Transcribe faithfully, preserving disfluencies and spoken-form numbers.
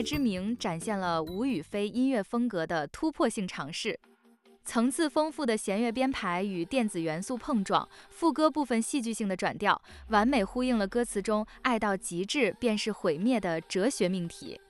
之名》展现了吴雨霏音乐风格的突破性尝试。层次丰富的弦乐编排与电子元素碰撞，副歌部分戏剧性的转调，完美呼应了歌词中"爱到极致便是毁灭"的哲学命题。